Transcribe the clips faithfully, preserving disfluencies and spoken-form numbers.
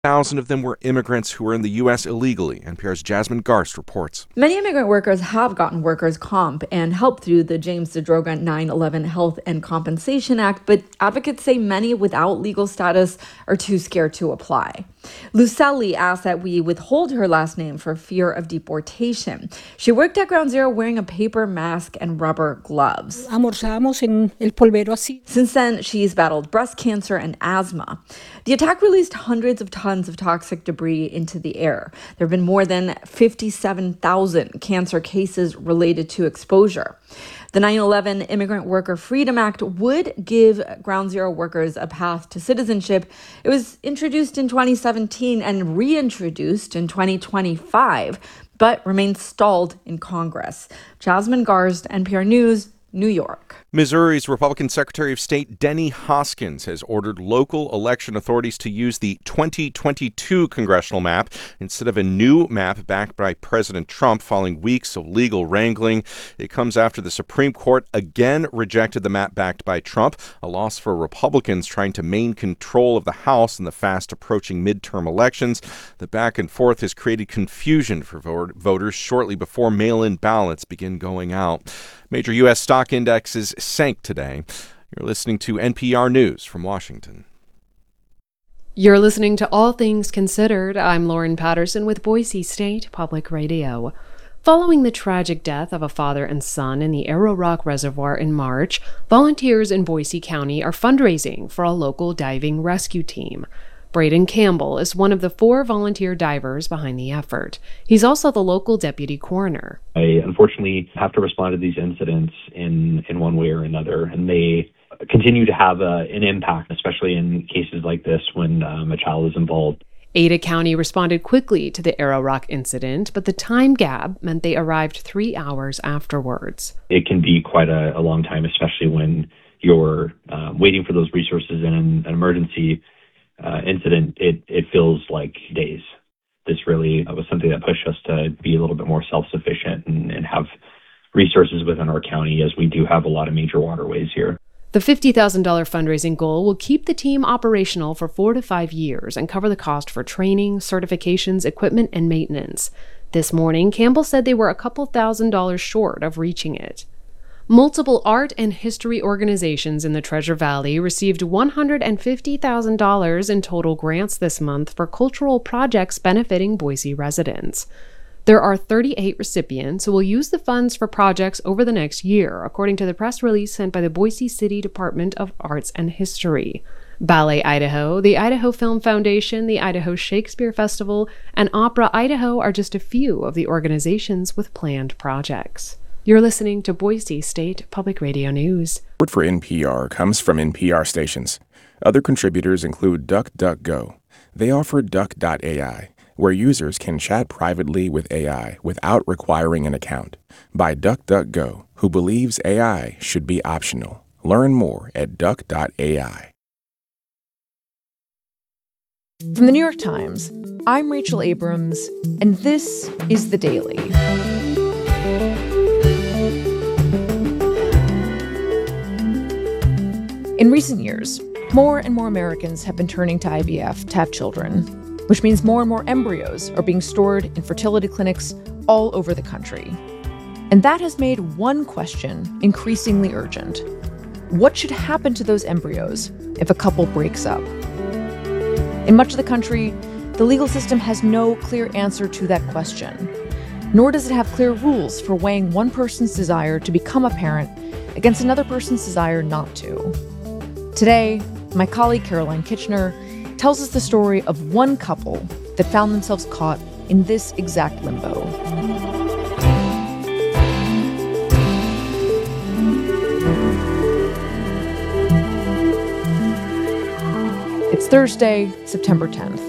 Thousand of them were immigrants who were in the U S illegally. N P R's Jasmine Garst reports. Many immigrant workers have gotten workers' comp and help through the James DeDroga nine eleven Health and Compensation Act, but advocates say many without legal status are too scared to apply. Lucelli asked that we withhold her last name for fear of deportation. She worked at Ground Zero wearing a paper mask and rubber gloves. Almorzamos en el polvero así. Since then, she's battled breast cancer and asthma. The attack released hundreds of tons of toxic debris into the air. There have been more than fifty-seven thousand cancer cases related to exposure. The nine eleven Immigrant Worker Freedom Act would give Ground Zero workers a path to citizenship. It was introduced in twenty seventeen and reintroduced in twenty twenty-five, but remains stalled in Congress. Jasmine Garst, N P R News, New York. Missouri's Republican Secretary of State Denny Hoskins has ordered local election authorities to use the twenty twenty-two congressional map instead of a new map backed by President Trump following weeks of legal wrangling. It comes after the Supreme Court again rejected the map backed by Trump, a loss for Republicans trying to maintain control of the House in the fast-approaching midterm elections. The back and forth has created confusion for voters shortly before mail-in ballots begin going out. Major U S stock indexes sank today. You're listening to N P R News from Washington. You're listening to All Things Considered. I'm Lauren Patterson with Boise State Public Radio. Following the tragic death of a father and son in the Arrow Rock Reservoir in March, volunteers in Boise County are fundraising for a local diving rescue team. Braden Campbell is one of the four volunteer divers behind the effort. He's also the local deputy coroner. I unfortunately have to respond to these incidents in, in one way or another, and they continue to have a, an impact, especially in cases like this when um, a child is involved. Ada County responded quickly to the Arrow Rock incident, but the time gap meant they arrived three hours afterwards. It can be quite a, a long time, especially when you're uh, waiting for those resources in an, an emergency Uh, incident. It, it feels like days. This really was something that pushed us to be a little bit more self-sufficient and, and have resources within our county, as we do have a lot of major waterways here. The fifty thousand dollars fundraising goal will keep the team operational for four to five years and cover the cost for training, certifications, equipment, and maintenance. This morning, Campbell said they were a couple thousand dollars short of reaching it. Multiple art and history organizations in the Treasure Valley received one hundred fifty thousand dollars in total grants this month for cultural projects benefiting Boise residents. There are thirty-eight recipients who will use the funds for projects over the next year, according to the press release sent by the Boise City Department of Arts and History. Ballet Idaho, the Idaho Film Foundation, the Idaho Shakespeare Festival, and Opera Idaho are just a few of the organizations with planned projects. You're listening to Boise State Public Radio News. Support for N P R comes from N P R stations. Other contributors include DuckDuckGo. They offer Duck dot A I, where users can chat privately with A I without requiring an account. By DuckDuckGo, who believes A I should be optional. Learn more at Duck dot A I. From the New York Times, I'm Rachel Abrams, and this is The Daily. In recent years, more and more Americans have been turning to I V F to have children, which means more and more embryos are being stored in fertility clinics all over the country. And that has made one question increasingly urgent. What should happen to those embryos if a couple breaks up? In much of the country, the legal system has no clear answer to that question, nor does it have clear rules for weighing one person's desire to become a parent against another person's desire not to. Today, my colleague Caroline Kitchener tells us the story of one couple that found themselves caught in this exact limbo. It's Thursday, September tenth.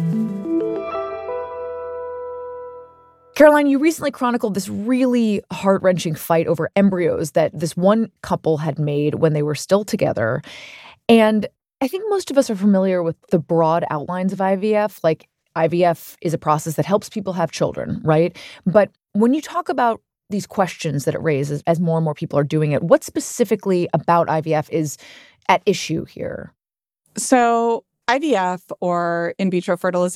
Caroline, you recently chronicled this really heart-wrenching fight over embryos that this one couple had made when they were still together. And I think most of us are familiar with the broad outlines of I V F. Like, I V F is a process that helps people have children, right? But when you talk about these questions that it raises as more and more people are doing it, what specifically about I V F is at issue here? So I V F, or in vitro fertilization,